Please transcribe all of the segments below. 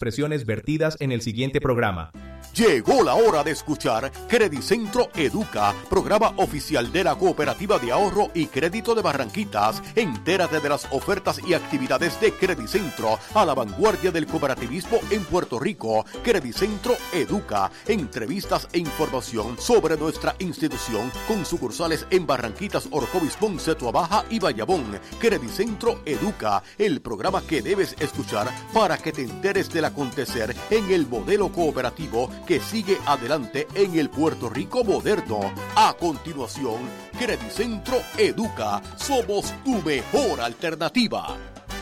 expresiones vertidas en el siguiente programa. Llegó la hora de escuchar Credicentro Educa, programa oficial de la Cooperativa de Ahorro y Crédito de Barranquitas. Entérate de las ofertas y actividades de Credicentro, a la vanguardia del cooperativismo en Puerto Rico. Credicentro Educa, entrevistas e información sobre nuestra institución con sucursales en Barranquitas, Orocovis, Ponce, Tuabaja y Bayamón. Credicentro Educa, el programa que debes escuchar para que te enteres del acontecer en el modelo cooperativo que sigue adelante en el Puerto Rico moderno. A continuación, Credicentro Educa. Somos tu mejor alternativa.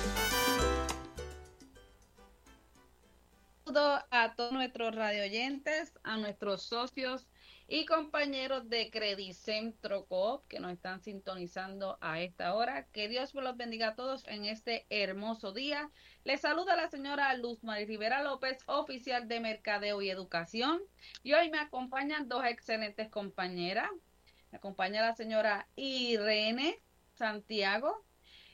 Saludos a todos nuestros radioyentes, a nuestros socios y compañeros de Credicentro Coop que nos están sintonizando a esta hora. Que Dios los bendiga a todos en este hermoso día. Les saluda la señora Luz Mari Rivera López, oficial de Mercadeo y Educación. Y hoy me acompañan dos excelentes compañeras. Me acompaña la señora Irene Santiago,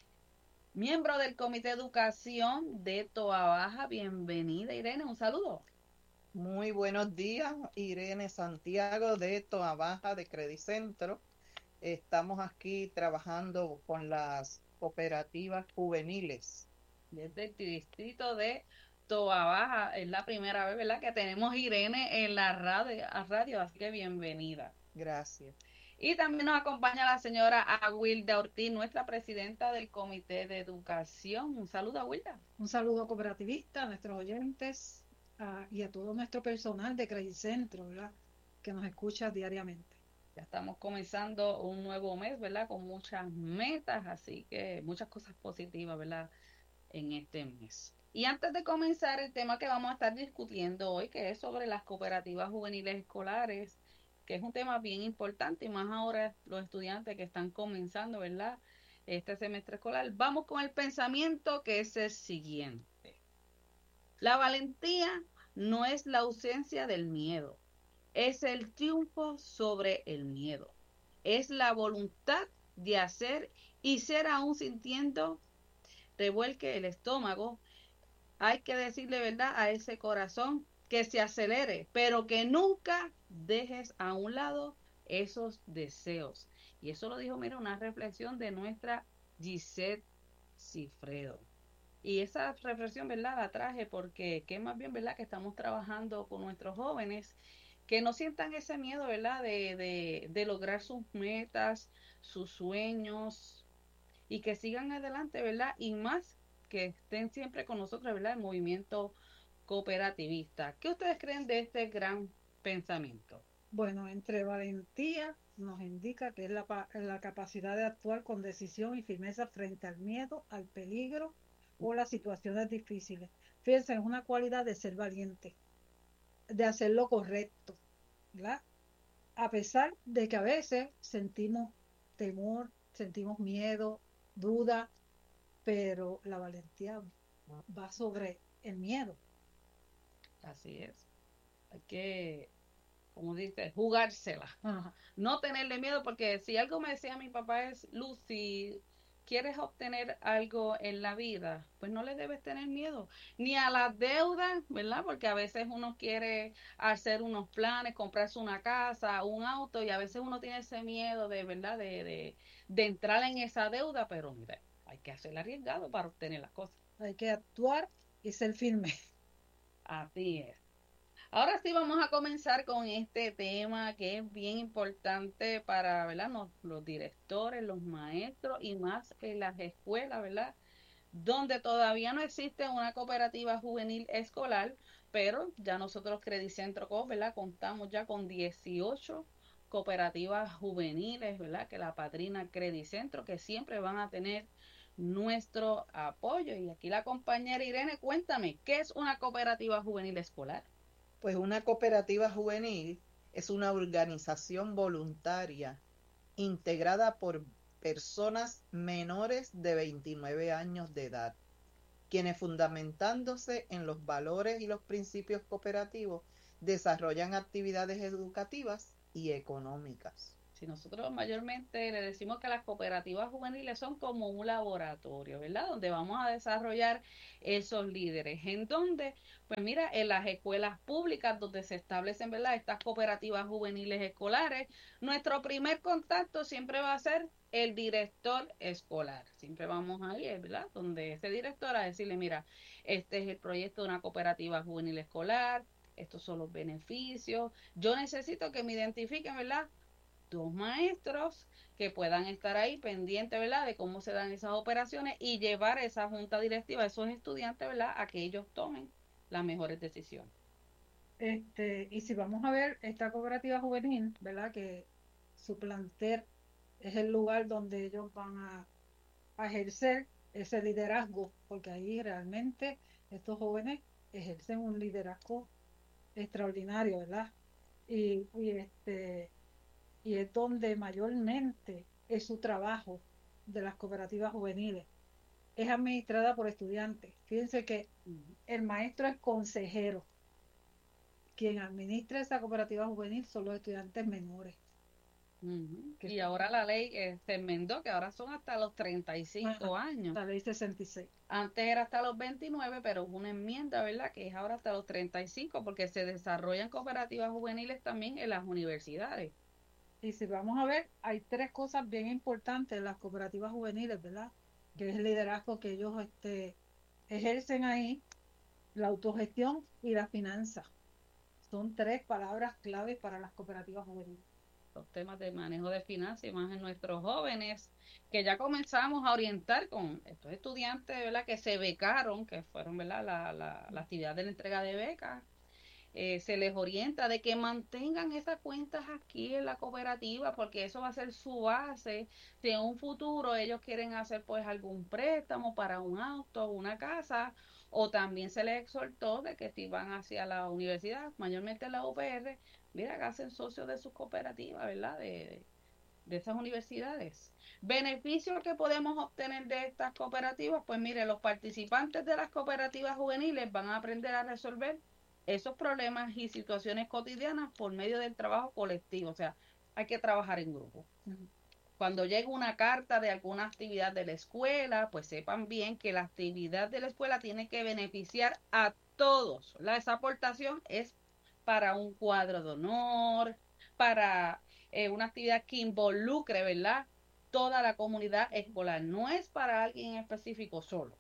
miembro del Comité de Educación de Toabaja. Bienvenida, Irene, un saludo. Muy buenos días, Irene Santiago de Toabaja de Credicentro. Estamos aquí trabajando con las cooperativas juveniles. Desde el distrito de Toabaja, es la primera vez, ¿verdad?, que tenemos Irene en la radio, así que bienvenida. Gracias. Y también nos acompaña la señora Aguilda Ortiz, nuestra presidenta del Comité de Educación. Un saludo, Aguilda. Un saludo cooperativista, a nuestros oyentes y a todo nuestro personal de Credicentro, ¿verdad?, que nos escucha diariamente. Ya estamos comenzando un nuevo mes, ¿verdad?, con muchas metas, así que muchas cosas positivas, ¿verdad?, en este mes. Y antes de comenzar el tema que vamos a estar discutiendo hoy, que es sobre las cooperativas juveniles escolares, que es un tema bien importante, y más ahora los estudiantes que están comenzando, ¿verdad?, este semestre escolar, vamos con el pensamiento, que es el siguiente. La valentía no es la ausencia del miedo, es el triunfo sobre el miedo. Es la voluntad de hacer y ser aún sintiendo revuelque el estómago. Hay que decirle verdad a ese corazón que se acelere, pero que nunca dejes a un lado esos deseos. Y eso lo dijo, mira, una reflexión de nuestra Gisette Cifredo. Y esa reflexión, ¿verdad?, la traje porque que más bien, ¿verdad?, que estamos trabajando con nuestros jóvenes, que no sientan ese miedo, ¿verdad?, de lograr sus metas, sus sueños, y que sigan adelante, ¿verdad?, y más que estén siempre con nosotros, ¿verdad?, el movimiento cooperativista. ¿Qué ustedes creen de este gran pensamiento? Bueno, entre valentía nos indica que es la capacidad de actuar con decisión y firmeza frente al miedo, al peligro o las situaciones difíciles. Fíjense, es una cualidad de ser valiente, de hacer lo correcto, ¿verdad?, a pesar de que a veces sentimos temor, sentimos miedo, duda, pero la valentía va sobre el miedo. Así es. Hay que, como dice, jugársela. Ajá. No tenerle miedo, porque si algo me decía mi papá es, Luz, si quieres obtener algo en la vida, pues no le debes tener miedo, ni a las deudas, ¿verdad? Porque a veces uno quiere hacer unos planes, comprarse una casa, un auto, y a veces uno tiene ese miedo de, ¿verdad?, de entrar en esa deuda, pero mira, hay que hacerlo arriesgado para obtener las cosas. Hay que actuar y ser firme. Así es. Ahora sí vamos a comenzar con este tema que es bien importante para, ¿verdad?, los directores, los maestros y más en las escuelas, ¿verdad?, donde todavía no existe una cooperativa juvenil escolar, pero ya nosotros Credicentro Coop, ¿verdad?, contamos ya con 18 cooperativas juveniles, ¿verdad?, que la padrina Credicentro, que siempre van a tener nuestro apoyo. Y aquí la compañera Irene, cuéntame, ¿qué es una cooperativa juvenil escolar? Pues una cooperativa juvenil es una organización voluntaria integrada por personas menores de 29 años de edad, quienes fundamentándose en los valores y los principios cooperativos desarrollan actividades educativas y económicas. Si nosotros mayormente le decimos que las cooperativas juveniles son como un laboratorio, ¿verdad? Donde vamos a desarrollar esos líderes. ¿En dónde? Pues mira, en las escuelas públicas donde se establecen, ¿verdad? Estas cooperativas juveniles escolares, nuestro primer contacto siempre va a ser el director escolar. Siempre vamos a ir, ¿verdad? Donde ese director a decirle, mira, este es el proyecto de una cooperativa juvenil escolar, estos son los beneficios. Yo necesito que me identifiquen, ¿verdad? Dos maestros que puedan estar ahí pendientes, ¿verdad? De cómo se dan esas operaciones y llevar esa junta directiva, a esos estudiantes, ¿verdad? A que ellos tomen las mejores decisiones. Y si vamos a ver esta cooperativa juvenil, ¿verdad? Que su plantel es el lugar donde ellos van a ejercer ese liderazgo, porque ahí realmente estos jóvenes ejercen un liderazgo extraordinario, ¿verdad? Y es donde mayormente es su trabajo de las cooperativas juveniles. Es administrada por estudiantes. Fíjense que el maestro es consejero. Quien administra esa cooperativa juvenil son los estudiantes menores. Y ahora la ley se enmendó, que ahora son hasta los 35 años. La ley 66. Antes era hasta los 29, pero hubo una enmienda, ¿verdad? Que es ahora hasta los 35, porque se desarrollan cooperativas juveniles también en las universidades. Y si vamos a ver, hay tres cosas bien importantes en las cooperativas juveniles, ¿verdad? Que es el liderazgo que ellos ejercen ahí, la autogestión y la finanza. Son tres palabras claves para las cooperativas juveniles. Los temas de manejo de finanzas y más en nuestros jóvenes, que ya comenzamos a orientar con estos estudiantes, ¿verdad? Que se becaron, que fueron, ¿verdad? La actividad de la entrega de becas. Se les orienta de que mantengan esas cuentas aquí en la cooperativa, porque eso va a ser su base. Si en un futuro ellos quieren hacer pues algún préstamo para un auto, una casa, o también se les exhortó de que si van hacia la universidad, mayormente la UPR, mira, que hacen socios de sus cooperativas, ¿verdad? De esas universidades. Beneficios que podemos obtener de estas cooperativas, pues mire, los participantes de las cooperativas juveniles van a aprender a resolver esos problemas y situaciones cotidianas por medio del trabajo colectivo. O sea, hay que trabajar en grupo. Cuando llegue una carta de alguna actividad de la escuela, pues sepan bien que la actividad de la escuela tiene que beneficiar a todos, ¿verdad? Esa aportación es para un cuadro de honor, para una actividad que involucre, ¿verdad? Toda la comunidad escolar. No es para alguien en específico solo.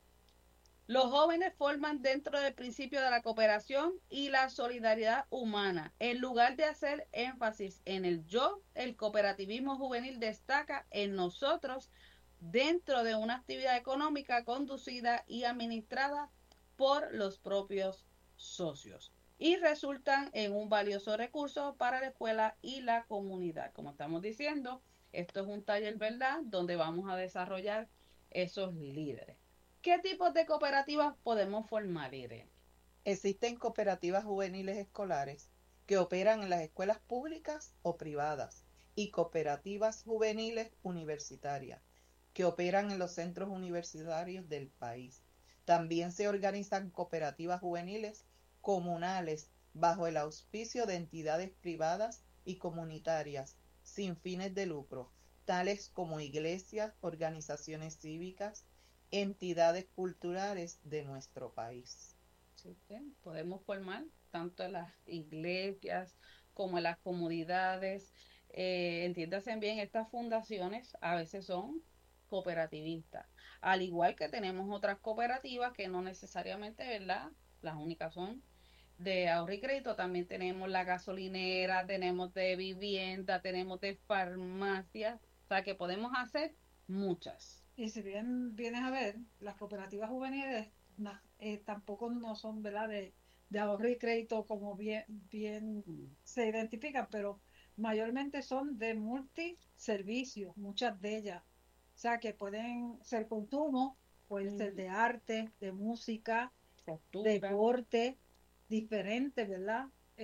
Los jóvenes forman dentro del principio de la cooperación y la solidaridad humana. En lugar de hacer énfasis en el yo, el cooperativismo juvenil destaca en nosotros dentro de una actividad económica conducida y administrada por los propios socios y resultan en un valioso recurso para la escuela y la comunidad. Como estamos diciendo, esto es un taller, ¿verdad?, donde vamos a desarrollar esos líderes. ¿Qué tipos de cooperativas podemos formar, Irene? Existen cooperativas juveniles escolares que operan en las escuelas públicas o privadas y cooperativas juveniles universitarias que operan en los centros universitarios del país. También se organizan cooperativas juveniles comunales bajo el auspicio de entidades privadas y comunitarias sin fines de lucro, tales como iglesias, organizaciones cívicas, entidades culturales de nuestro país. Sí, podemos formar tanto en las iglesias como en las comunidades. Entiéndase bien, estas fundaciones a veces son cooperativistas, al igual que tenemos otras cooperativas que no necesariamente, ¿verdad? Las únicas son de ahorro y crédito. También tenemos la gasolinera, tenemos de vivienda, tenemos de farmacia, o sea que podemos hacer muchas. Y si bien vienes a ver, las cooperativas juveniles tampoco no son, ¿verdad?, de ahorro y crédito como bien se identifican, pero mayormente son de multiservicios, muchas de ellas. O sea, que pueden ser consumo, pueden ser de arte, de música, deporte, diferentes, ¿verdad?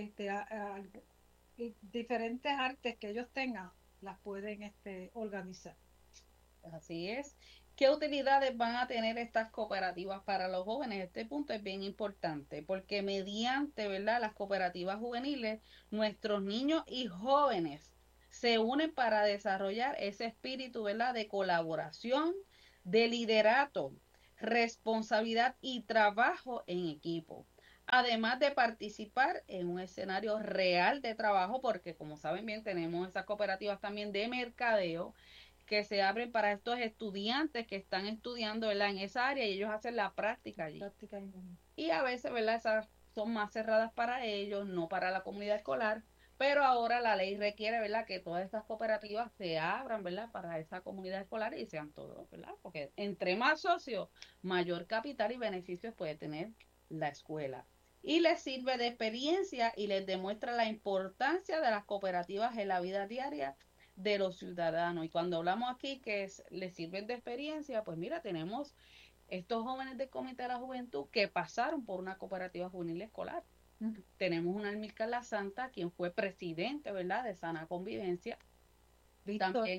Diferentes artes que ellos tengan, las pueden organizar. Así es. ¿Qué utilidades van a tener estas cooperativas para los jóvenes? Este punto es bien importante porque mediante, ¿verdad?, las cooperativas juveniles, nuestros niños y jóvenes se unen para desarrollar ese espíritu, ¿verdad?, de colaboración, de liderato, responsabilidad y trabajo en equipo. Además de participar en un escenario real de trabajo, porque como saben bien, tenemos esas cooperativas también de mercadeo que se abren para estos estudiantes que están estudiando, ¿verdad?, en esa área, y ellos hacen la práctica allí. Y a veces, ¿verdad?, esas son más cerradas para ellos, no para la comunidad escolar, pero ahora la ley requiere, ¿verdad?, que todas estas cooperativas se abran, ¿verdad?, para esa comunidad escolar y sean todos, ¿verdad? Porque entre más socios, mayor capital y beneficios puede tener la escuela. Y les sirve de experiencia y les demuestra la importancia de las cooperativas en la vida diaria de los ciudadanos. Y cuando hablamos aquí que les sirven de experiencia, pues mira, tenemos estos jóvenes del Comité de la Juventud que pasaron por una cooperativa juvenil escolar. Tenemos una Almilcar La Santa, quien fue presidente, ¿verdad?, de Sana Convivencia. También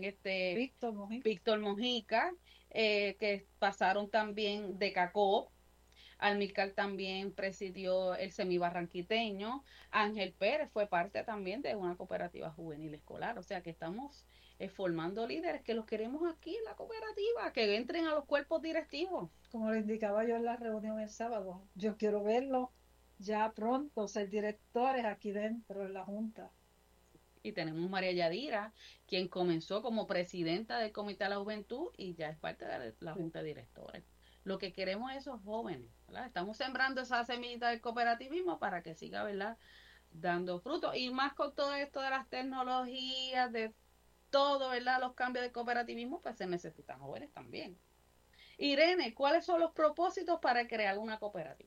Víctor Mojica, que pasaron también de CACOP. Almilcar también presidió el semibarranquiteño. Ángel Pérez fue parte también de una cooperativa juvenil escolar. O sea que estamos formando líderes que los queremos aquí en la cooperativa, que entren a los cuerpos directivos. Como le indicaba yo en la reunión el sábado, yo quiero verlo ya pronto, ser directores aquí dentro de la Junta. Y tenemos María Yadira, quien comenzó como presidenta del Comité de la Juventud y ya es parte de la Junta de Directores. Lo que queremos es esos jóvenes, ¿verdad? Estamos sembrando esa semillita del cooperativismo para que siga, ¿verdad?, dando frutos. Y más con todo esto de las tecnologías, de todo, ¿verdad?, los cambios del cooperativismo, pues se necesitan jóvenes también. Irene, ¿cuáles son los propósitos para crear una cooperativa?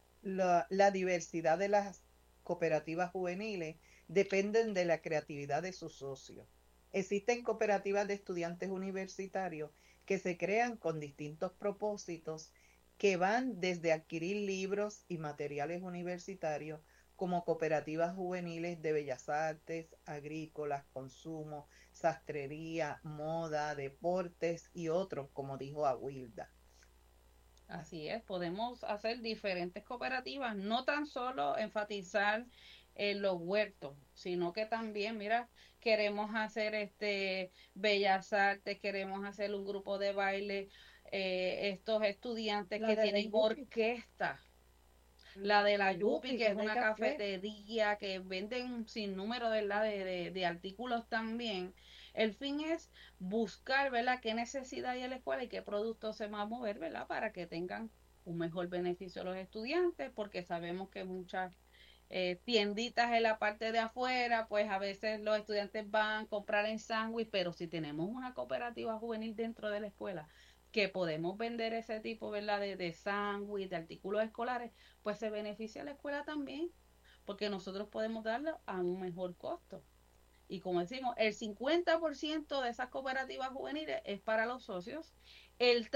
La diversidad de las cooperativas juveniles dependen de la creatividad de sus socios. Existen cooperativas de estudiantes universitarios que se crean con distintos propósitos que van desde adquirir libros y materiales universitarios, como cooperativas juveniles de bellas artes, agrícolas, consumo, sastrería, moda, deportes y otros, como dijo Awilda. Así es, podemos hacer diferentes cooperativas, no tan solo enfatizar en los huertos, sino que también, mira, queremos hacer bellas artes, queremos hacer un grupo de baile, estos estudiantes que tienen orquesta, la de la Yupi, que es una cafetería, que venden sin número, ¿verdad?, de artículos también. El fin es buscar, ¿verdad?, qué necesidad hay en la escuela y qué productos se va a mover, ¿verdad?, para que tengan un mejor beneficio los estudiantes, porque sabemos que muchas tienditas en la parte de afuera, pues a veces los estudiantes van a comprar en sándwich, pero si tenemos una cooperativa juvenil dentro de la escuela, que podemos vender ese tipo, ¿verdad?, de sándwich, de artículos escolares, pues se beneficia a la escuela también, porque nosotros podemos darlo a un mejor costo. Y como decimos, el 50% de esas cooperativas juveniles es para los socios, el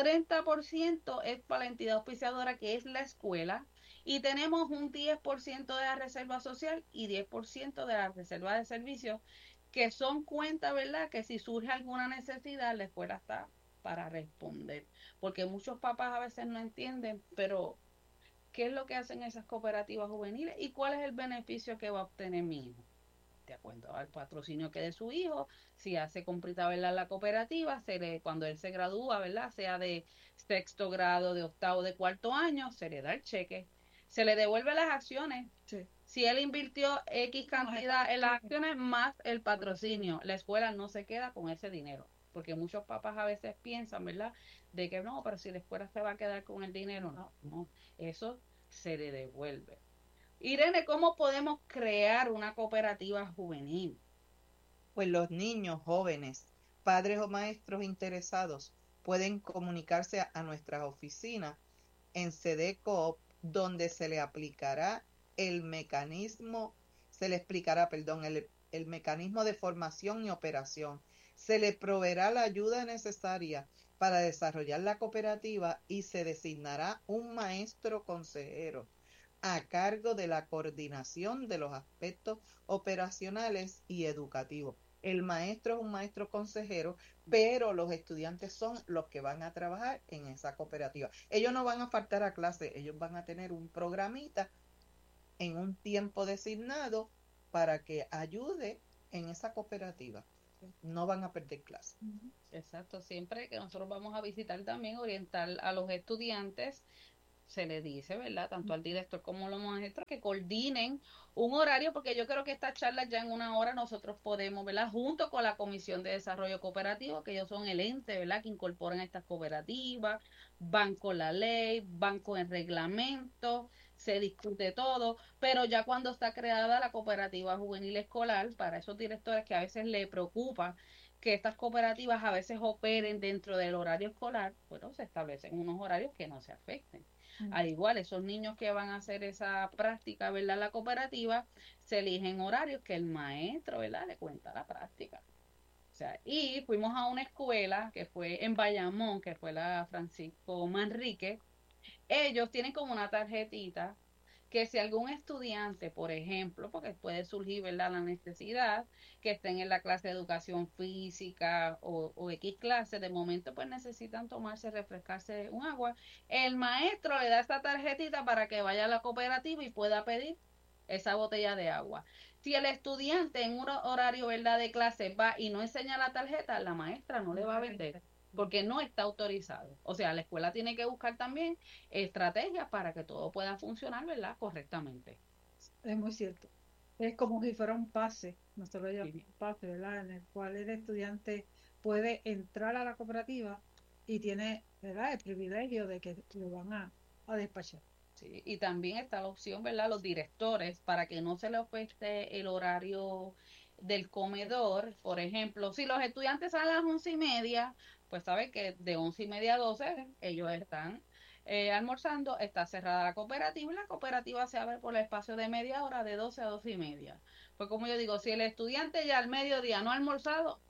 30% es para la entidad auspiciadora, que es la escuela, y tenemos un 10% de la reserva social y 10% de la reserva de servicios, que son cuentas, ¿verdad?, que si surge alguna necesidad, la escuela está para responder. Porque muchos papás a veces no entienden, pero ¿qué es lo que hacen esas cooperativas juveniles y cuál es el beneficio que va a obtener mi hijo? De acuerdo al patrocinio que de su hijo, si hace comprita, ¿verdad?, la cooperativa, cuando él se gradúa, ¿verdad?, sea de sexto grado, de octavo, de cuarto año, se le da el cheque, se le devuelve las acciones. Sí. Si él invirtió X cantidad en las acciones más el patrocinio, la escuela no se queda con ese dinero. Porque muchos papás a veces piensan, ¿verdad?, de que no, pero si la escuela se va a quedar con el dinero, no, eso se le devuelve. Irene, ¿cómo podemos crear una cooperativa juvenil? Pues los niños, jóvenes, padres o maestros interesados pueden comunicarse a nuestras oficinas en CDCOOP, donde se le aplicará el mecanismo de formación y operación. Se le proveerá la ayuda necesaria para desarrollar la cooperativa y se designará un maestro consejero a cargo de la coordinación de los aspectos operacionales y educativos. El maestro es un maestro consejero, pero los estudiantes son los que van a trabajar en esa cooperativa. Ellos no van a faltar a clase, ellos van a tener un programita en un tiempo designado para que ayude en esa cooperativa. no van a perder clase. Exacto, siempre que nosotros vamos a visitar también, orientar a los estudiantes, se le dice, ¿verdad? Tanto al director como a los maestros que coordinen un horario, porque yo creo que estas charlas ya en una hora nosotros podemos, ¿verdad? Junto con la Comisión de Desarrollo Cooperativo, que ellos son el ente, ¿verdad? Que incorporan estas cooperativas, van con la ley, van con el reglamento, se discute todo, pero ya cuando está creada la cooperativa juvenil escolar, para esos directores que a veces le preocupa que estas cooperativas a veces operen dentro del horario escolar, bueno, se establecen unos horarios que no se afecten. Al igual, esos niños que van a hacer esa práctica, ¿verdad? La cooperativa, se eligen horarios que el maestro, ¿verdad? Le cuenta la práctica. O sea, y fuimos a una escuela que fue en Bayamón, que fue la Francisco Manrique. Ellos tienen como una tarjetita que si algún estudiante, por ejemplo, porque puede surgir, ¿verdad?, la necesidad, que estén en la clase de educación física o X clase, de momento pues necesitan tomarse, refrescarse un agua, el maestro le da esta tarjetita para que vaya a la cooperativa y pueda pedir esa botella de agua. Si el estudiante en un horario, ¿verdad?, de clase va y no enseña la tarjeta, la maestra no le va a vender, porque no está autorizado. O sea, la escuela tiene que buscar también estrategias para que todo pueda funcionar, ¿verdad?, correctamente. Es muy cierto. Es como si fuera un pase, nosotros lo llamamos pase, ¿verdad? En el cual el estudiante puede entrar a la cooperativa y tiene, ¿verdad?, el privilegio de que lo van a despachar. Sí, y también está la opción, ¿verdad?, los directores, para que no se le afecte el horario del comedor. Por ejemplo, si los estudiantes salen a las 11:30, pues sabe que de 11:30 a 12 ellos están almorzando, está cerrada la cooperativa y la cooperativa se abre por el espacio de media hora de 12 a 12:30. Pues como yo digo, si el estudiante ya al mediodía no ha almorzado,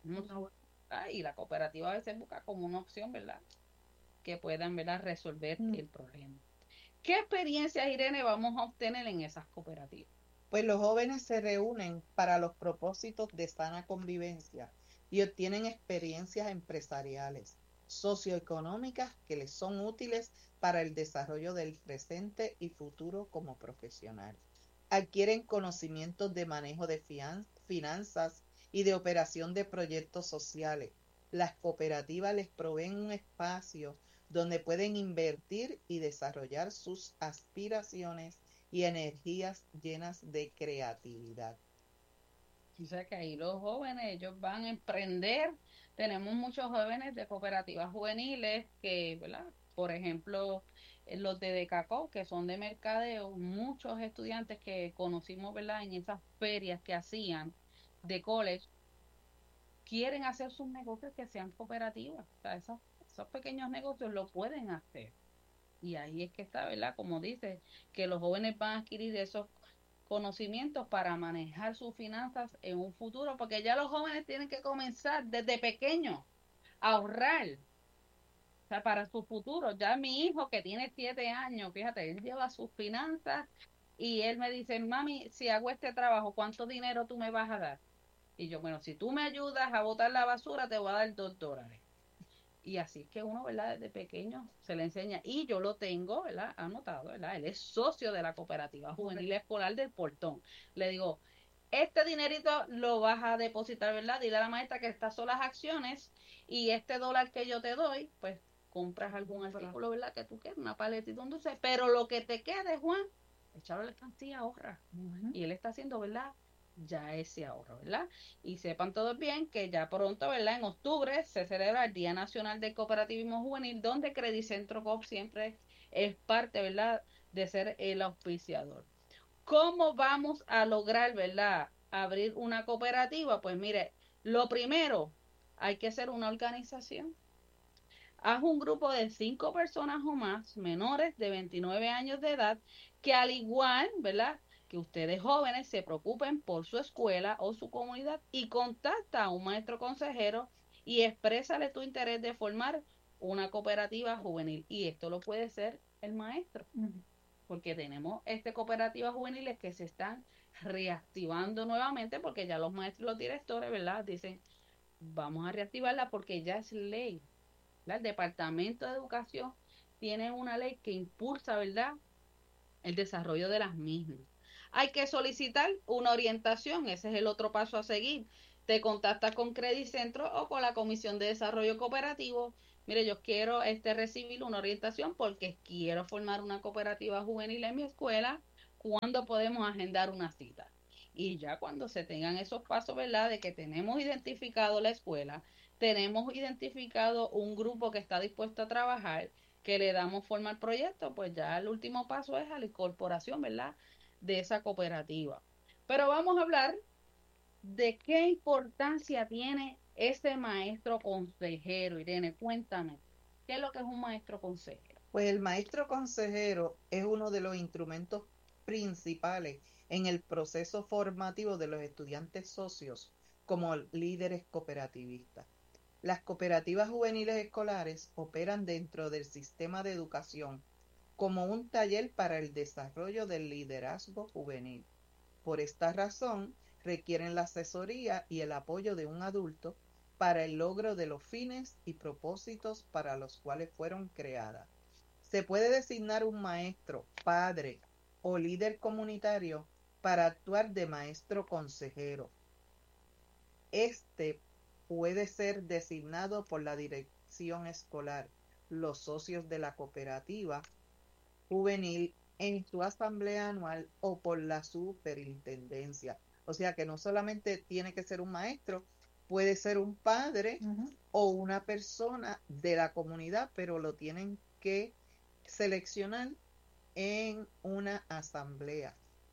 y la cooperativa a veces busca como una opción, ¿verdad?, que puedan, ¿verdad?, resolver el problema. ¿Qué experiencias, Irene, vamos a obtener en esas cooperativas? Pues los jóvenes se reúnen para los propósitos de sana convivencia y obtienen experiencias empresariales, socioeconómicas que les son útiles para el desarrollo del presente y futuro como profesional. Adquieren conocimientos de manejo de finanzas y de operación de proyectos sociales. Las cooperativas les proveen un espacio donde pueden invertir y desarrollar sus aspiraciones y energías llenas de creatividad. O sea que ahí los jóvenes, ellos van a emprender. Tenemos muchos jóvenes de cooperativas juveniles que, ¿verdad?, por ejemplo, los de Decacó, que son de mercadeo, muchos estudiantes que conocimos, ¿verdad?, en esas ferias que hacían de college, quieren hacer sus negocios que sean cooperativas. O sea, esos pequeños negocios lo pueden hacer. Y ahí es que está, ¿verdad?, como dice, que los jóvenes van a adquirir esos conocimientos para manejar sus finanzas en un futuro, porque ya los jóvenes tienen que comenzar desde pequeños a ahorrar, o sea, para su futuro. Ya mi hijo que tiene 7 años, fíjate, él lleva sus finanzas y él me dice, mami, si hago este trabajo, ¿cuánto dinero tú me vas a dar? Y yo, bueno, si tú me ayudas a botar la basura, te voy a dar $2. Y así es que uno, ¿verdad?, desde pequeño se le enseña. Y yo lo tengo, ¿verdad?, anotado, ¿verdad? Él es socio de la cooperativa juvenil escolar del Portón. Le digo, este dinerito lo vas a depositar, ¿verdad? Dile a la maestra que estas son las acciones y este $1 que yo te doy, pues compras algún artículo, ¿verdad?, que tú quieras, una paletita, un dulce. Pero lo que te quede, Juan, echarlo a la estancia, ahorra. Y él está haciendo, ¿verdad?, ya ese ahorro, ¿verdad? Y sepan todos bien que ya pronto, ¿verdad?, en octubre se celebra el Día Nacional del Cooperativismo Juvenil, donde Credicentro Coop siempre es parte, ¿verdad?, de ser el auspiciador. ¿Cómo vamos a lograr, ¿verdad?, abrir una cooperativa? Pues mire, lo primero, hay que ser una organización. Haz un grupo de 5 personas o más, menores de 29 años de edad, que al igual, ¿verdad?, que ustedes jóvenes se preocupen por su escuela o su comunidad y contacta a un maestro consejero y exprésale tu interés de formar una cooperativa juvenil. Y esto lo puede ser el maestro, porque tenemos cooperativas juveniles que se están reactivando nuevamente, porque ya los maestros y los directores, ¿verdad?, dicen, vamos a reactivarla porque ya es ley. ¿Verdad? El Departamento de Educación tiene una ley que impulsa, ¿verdad?, el desarrollo de las mismas. Hay que solicitar una orientación, ese es el otro paso a seguir. te contactas con Credit Centro o con la Comisión de Desarrollo Cooperativo. Mire, yo quiero recibir una orientación porque quiero formar una cooperativa juvenil en mi escuela. ¿Cuándo podemos agendar una cita? Y ya cuando se tengan esos pasos, ¿verdad? De que tenemos identificado la escuela, tenemos identificado un grupo que está dispuesto a trabajar, que le damos forma al proyecto, pues ya el último paso es a la incorporación, ¿verdad? De esa cooperativa. Pero vamos a hablar de qué importancia tiene ese maestro consejero. Irene, cuéntame, ¿qué es lo que es un maestro consejero? Pues el maestro consejero es uno de los instrumentos principales en el proceso formativo de los estudiantes socios como líderes cooperativistas. Las cooperativas juveniles escolares operan dentro del sistema de educación como un taller para el desarrollo del liderazgo juvenil. Por esta razón, requieren la asesoría y el apoyo de un adulto para el logro de los fines y propósitos para los cuales fueron creadas. Se puede designar un maestro, padre o líder comunitario para actuar de maestro consejero. Este puede ser designado por la dirección escolar, los socios de la cooperativa juvenil en su asamblea anual o por la superintendencia. O sea que no solamente tiene que ser un maestro, puede ser un padre o una persona de la comunidad, pero lo tienen que seleccionar en una asamblea.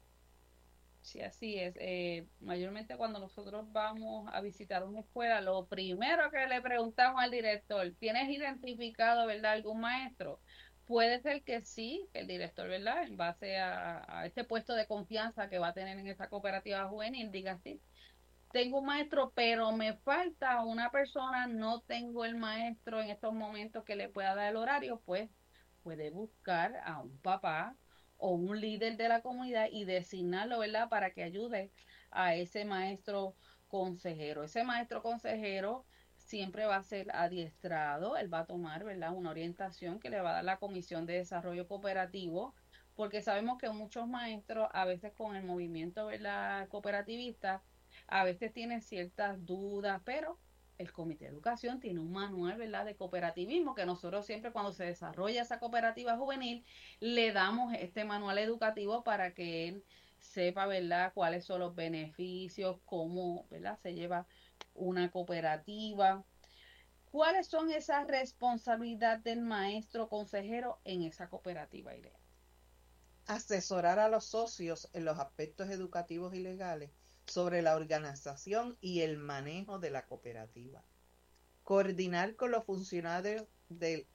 Sí, así es. Mayormente cuando nosotros vamos a visitar una escuela, lo primero que le preguntamos al director, ¿tienes identificado, verdad, algún maestro? Puede ser que sí, que el director, ¿verdad?, en base a este puesto de confianza que va a tener en esa cooperativa juvenil, diga sí, tengo un maestro, pero me falta una persona, no tengo el maestro en estos momentos que le pueda dar el horario, pues puede buscar a un papá o un líder de la comunidad y designarlo, ¿verdad?, para que ayude a ese maestro consejero. Ese maestro consejero siempre va a ser adiestrado, él va a tomar, ¿verdad?, una orientación que le va a dar la Comisión de Desarrollo Cooperativo, porque sabemos que muchos maestros, a veces con el movimiento, ¿verdad?, cooperativista, a veces tienen ciertas dudas, pero el Comité de Educación tiene un manual, ¿verdad?, de cooperativismo que nosotros siempre cuando se desarrolla esa cooperativa juvenil le damos este manual educativo para que él sepa, ¿verdad?, cuáles son los beneficios, cómo, ¿verdad?, se lleva una cooperativa. ¿Cuáles son esas responsabilidades del maestro consejero en esa cooperativa, Irene? Asesorar a los socios en los aspectos educativos y legales sobre la organización y el manejo de la cooperativa. Coordinar con los funcionarios del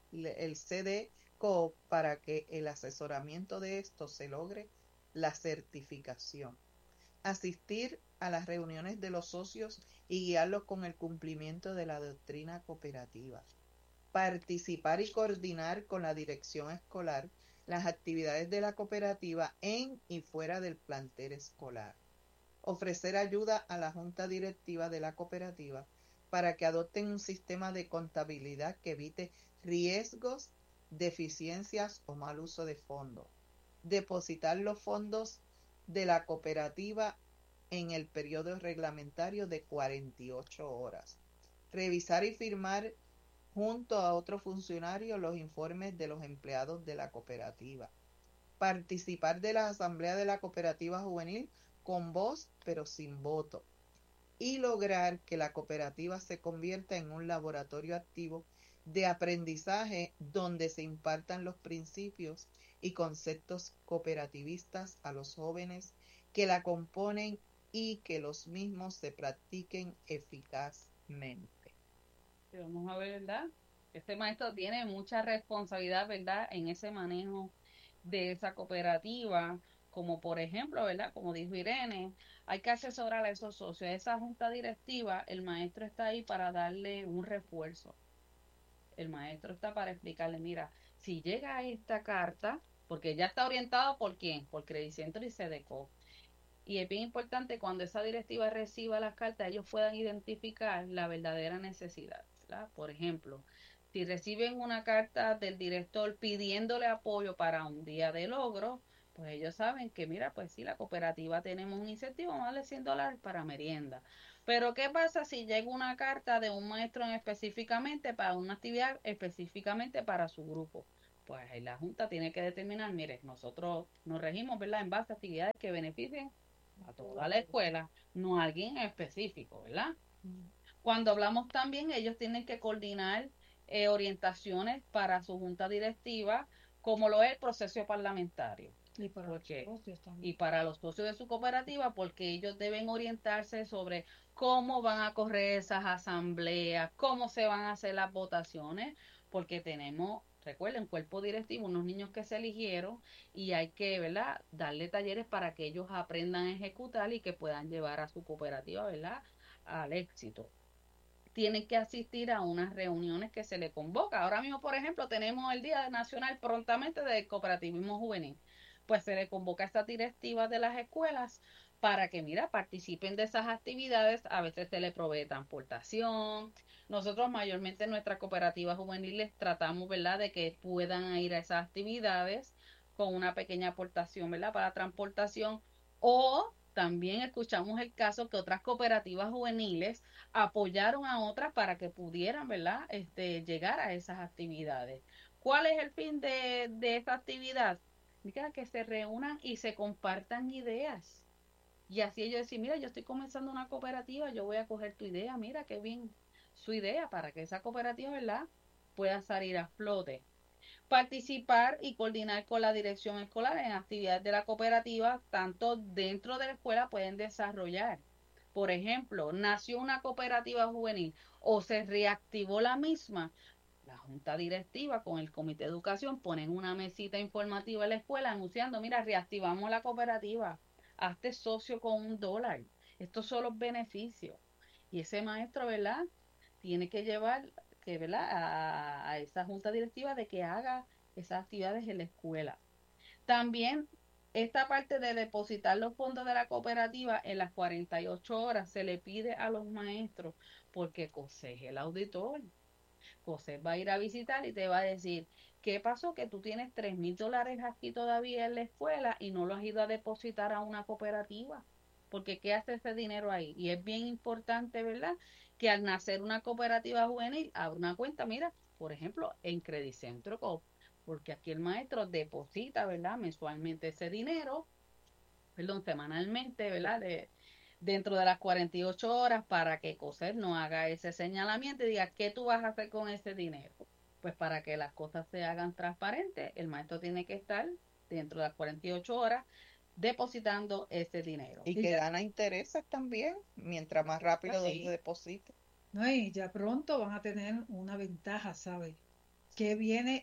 CDCO para que el asesoramiento de estos se logre la certificación. Asistir a las reuniones de los socios y guiarlos con el cumplimiento de la doctrina cooperativa. Participar y coordinar con la dirección escolar las actividades de la cooperativa en y fuera del plantel escolar. Ofrecer ayuda a la junta directiva de la cooperativa para que adopten un sistema de contabilidad que evite riesgos, deficiencias o mal uso de fondos. Depositar los fondos de la cooperativa en el periodo reglamentario de 48 horas. Revisar y firmar junto a otros funcionarios los informes de los empleados de la cooperativa. Participar de la asamblea de la cooperativa juvenil con voz pero sin voto. Y lograr que la cooperativa se convierta en un laboratorio activo de aprendizaje donde se impartan los principios y conceptos cooperativistas a los jóvenes que la componen y que los mismos se practiquen eficazmente. Vamos a ver, ¿verdad? Este maestro tiene mucha responsabilidad, ¿verdad?, en ese manejo de esa cooperativa, como por ejemplo, ¿verdad?, como dijo Irene, hay que asesorar a esos socios, a esa junta directiva, el maestro está ahí para darle un refuerzo. El maestro está para explicarle, mira, si llega esta carta, porque ya está orientado por quién, por Credit Centro y CDCO. Y es bien importante cuando esa directiva reciba las cartas, ellos puedan identificar la verdadera necesidad, ¿verdad? Por ejemplo, si reciben una carta del director pidiéndole apoyo para un día de logro, pues ellos saben que, mira, pues sí, la cooperativa tenemos un incentivo, vamos a darle $100 para merienda. Pero ¿qué pasa si llega una carta de un maestro específicamente para una actividad específicamente para su grupo? Pues ahí la Junta tiene que determinar, mire, nosotros nos regimos, ¿verdad?, en base a actividades que beneficien a toda la escuela, no a alguien en específico, ¿verdad? Cuando hablamos también, ellos tienen que coordinar orientaciones para su junta directiva, como lo es el proceso parlamentario. Y para los Porque, socios y también. para los socios de su cooperativa, porque ellos deben orientarse sobre cómo van a correr esas asambleas, cómo se van a hacer las votaciones, porque tenemos, recuerden, cuerpo directivo, unos niños que se eligieron y hay que, ¿verdad?, darle talleres para que ellos aprendan a ejecutar y que puedan llevar a su cooperativa, ¿verdad?, al éxito. Tienen que asistir a unas reuniones que se le convoca. Ahora mismo, por ejemplo, tenemos el Día Nacional prontamente del Cooperativismo Juvenil. Pues se le convoca a estas directivas de las escuelas para que, mira, participen de esas actividades. A veces se les provee transportación. Nosotros mayormente en nuestras cooperativas juveniles tratamos, ¿verdad?, de que puedan ir a esas actividades con una pequeña aportación, ¿verdad?, para transportación. O también escuchamos el caso que otras cooperativas juveniles apoyaron a otras para que pudieran, ¿verdad?, llegar a esas actividades. ¿Cuál es el fin de esta actividad? Mira, que se reúnan y se compartan ideas. Y así ellos decir, mira, yo estoy comenzando una cooperativa, yo voy a coger tu idea, mira qué bien su idea para que esa cooperativa, ¿verdad?, pueda salir a flote. Participar y coordinar con la dirección escolar en actividades de la cooperativa, tanto dentro de la escuela pueden desarrollar. Por ejemplo, nació una cooperativa juvenil o se reactivó la misma, la junta directiva con el comité de educación ponen una mesita informativa en la escuela anunciando, mira, reactivamos la cooperativa, hazte socio con $1. Estos son los beneficios. Y ese maestro, ¿verdad?, tiene que llevar, que, ¿verdad?, a esa junta directiva de que haga esas actividades en la escuela. También esta parte de depositar los fondos de la cooperativa en las 48 horas se le pide a los maestros porque COSEC es el auditor. COSEC va a ir a visitar y te va a decir, ¿qué pasó? Que tú tienes $3,000 aquí todavía en la escuela y no lo has ido a depositar a una cooperativa. Porque ¿qué hace ese dinero ahí? Y es bien importante, ¿verdad?, que al nacer una cooperativa juvenil, abra una cuenta, mira, por ejemplo, en Credicentro Coop, porque aquí el maestro deposita, ¿verdad?, mensualmente ese dinero, perdón, semanalmente, ¿verdad?, dentro de las 48 horas para que COSEC no haga ese señalamiento y diga, ¿qué tú vas a hacer con ese dinero? Pues para que las cosas se hagan transparentes, el maestro tiene que estar dentro de las 48 horas depositando ese dinero. Y que gana intereses también, mientras más rápido Sí. se deposite. No, y ya pronto van a tener una ventaja, ¿sabes? Que viene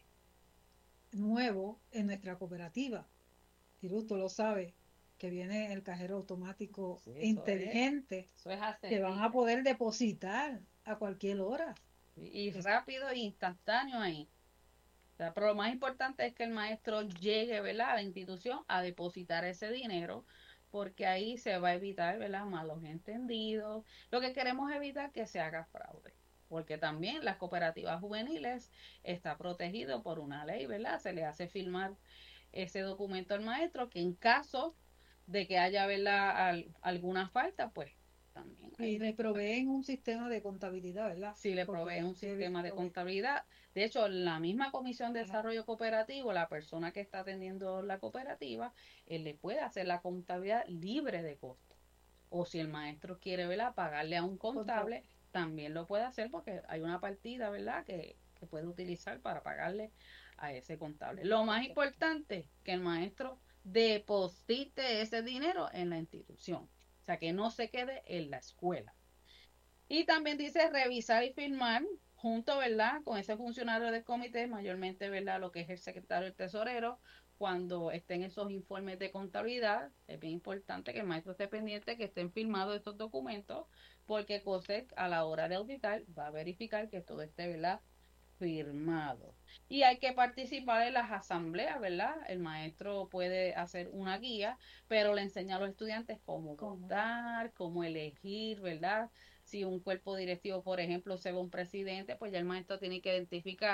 nuevo en nuestra cooperativa. Tirú, tú lo sabes, que viene el cajero automático Sí, eso inteligente, Eso es que van a poder depositar a cualquier hora. y rápido e instantáneo ahí. O sea, pero lo más importante es que el maestro llegue, ¿verdad?, a la institución a depositar ese dinero, porque ahí se va a evitar, ¿verdad?, malos entendidos. Lo que queremos evitar que se haga fraude, porque también las cooperativas juveniles está protegido por una ley, ¿verdad? Se le hace firmar ese documento al maestro que en caso de que haya, ¿verdad?, alguna falta, pues también Y le proveen un sistema de contabilidad, ¿verdad? sí le Porque provee un sí he sistema de visto- contabilidad. De hecho, la misma Comisión de Desarrollo Cooperativo, la persona que está atendiendo la cooperativa, él le puede hacer la contabilidad libre de costo. O si el maestro quiere, ¿verdad?, pagarle a un contable, también lo puede hacer porque hay una partida, ¿verdad?, que puede utilizar para pagarle a ese contable. Lo más importante, que el maestro deposite ese dinero en la institución. O sea, que no se quede en la escuela. Y también dice revisar y firmar junto, ¿verdad?, con ese funcionario del comité, mayormente, ¿verdad?, lo que es el secretario del tesorero, cuando estén esos informes de contabilidad. Es bien importante que el maestro esté pendiente que estén firmados estos documentos, porque COSEC a la hora de auditar va a verificar que todo esté, ¿verdad?, firmado. Y hay que participar en las asambleas, ¿verdad? El maestro puede hacer una guía, pero le enseña a los estudiantes cómo votar, cómo elegir, ¿verdad? Si un cuerpo directivo, por ejemplo, se va un presidente, pues ya el maestro tiene que identificar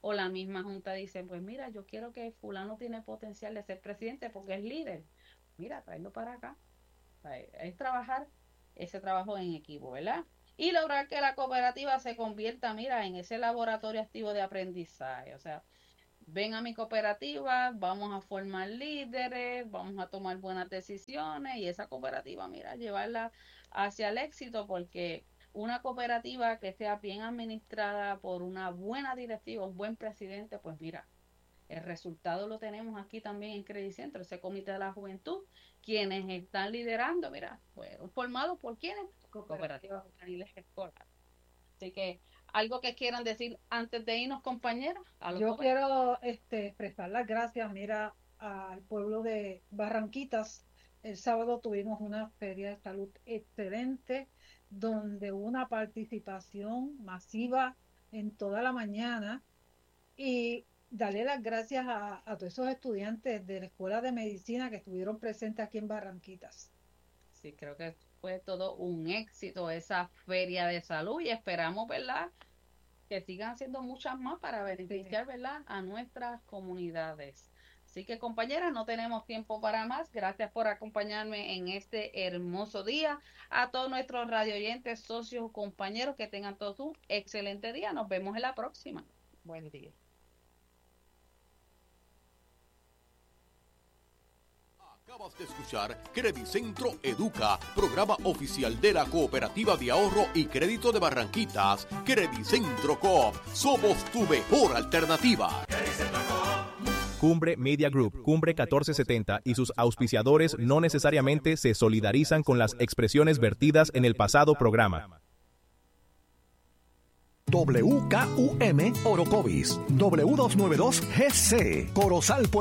o la misma junta dice, pues mira, yo quiero que fulano tiene potencial de ser presidente porque es líder. Mira, tráelo para acá. Es trabajar ese trabajo en equipo, ¿verdad? Y lograr que la cooperativa se convierta, mira, en ese laboratorio activo de aprendizaje. O sea, ven a mi cooperativa, vamos a formar líderes, vamos a tomar buenas decisiones y esa cooperativa, mira, llevarla hacia el éxito, porque una cooperativa que sea bien administrada por una buena directiva, un buen presidente, pues mira, el resultado lo tenemos aquí también en Credicentro, ese comité de la juventud, quienes están liderando, mira, fueron formados por quienes, cooperativas juveniles escolares. Así que, ¿algo que quieran decir antes de irnos, compañeros? Yo quiero expresar las gracias, mira, al pueblo de Barranquitas. El sábado tuvimos una feria de salud excelente, donde hubo una participación masiva en toda la mañana, y darle las gracias a todos esos estudiantes de la Escuela de Medicina que estuvieron presentes aquí en Barranquitas. Sí, creo que fue todo un éxito esa feria de salud y esperamos, ¿verdad?, que sigan haciendo muchas más para beneficiar, ¿verdad?, a nuestras comunidades. Así que, compañeras, no tenemos tiempo para más. Gracias por acompañarme en este hermoso día. A todos nuestros radioyentes, socios, compañeros, que tengan todos un excelente día. Nos vemos en la próxima. Buen día. Acabas de escuchar Credicentro Educa, programa oficial de la Cooperativa de Ahorro y Crédito de Barranquitas. Credicentro Coop, somos tu mejor alternativa. Cumbre Media Group, Cumbre 1470 y sus auspiciadores no necesariamente se solidarizan con las expresiones vertidas en el pasado programa. WKUM Orocovis, W292 GC, Corozal por